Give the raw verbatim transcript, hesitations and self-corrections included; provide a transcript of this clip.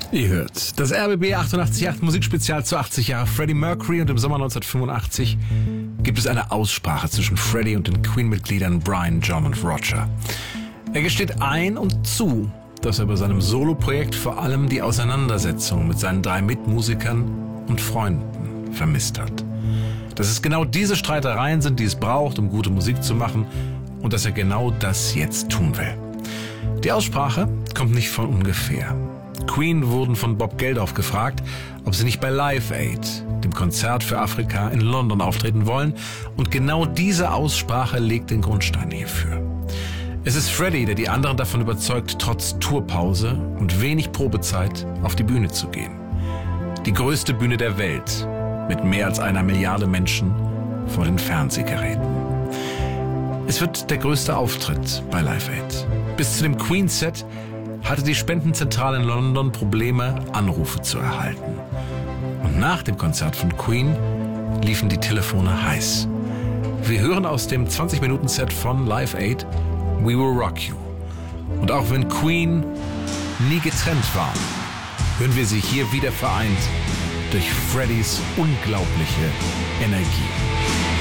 Ihr hört das R B B achtundachtzig Komma acht Musikspezial zu achtzig Jahre Freddie Mercury, und im Sommer neunzehnhundertfünfundachtzig gibt es eine Aussprache zwischen Freddie und den Queen-Mitgliedern Brian, John und Roger. Er gesteht ein und zu, dass er bei seinem Soloprojekt vor allem die Auseinandersetzung mit seinen drei Mitmusikern und Freunden vermisst hat. Dass es genau diese Streitereien sind, die es braucht, um gute Musik zu machen, und dass er genau das jetzt tun will. Die Aussprache kommt nicht von ungefähr. Queen wurden von Bob Geldof gefragt, ob sie nicht bei Live Aid, dem Konzert für Afrika in London, auftreten wollen, und genau diese Aussprache legt den Grundstein hierfür. Es ist Freddie, der die anderen davon überzeugt, trotz Tourpause und wenig Probezeit auf die Bühne zu gehen. Die größte Bühne der Welt, mit mehr als einer Milliarde Menschen vor den Fernsehgeräten. Es wird der größte Auftritt bei Live Aid. Bis zu dem Queen-Set hatte die Spendenzentrale in London Probleme, Anrufe zu erhalten. Und nach dem Konzert von Queen liefen die Telefone heiß. Wir hören aus dem zwanzig-Minuten-Set von Live Aid We Will Rock You. Und auch wenn Queen nie getrennt waren, hören wir sie hier wieder vereint durch Freddies unglaubliche Energie.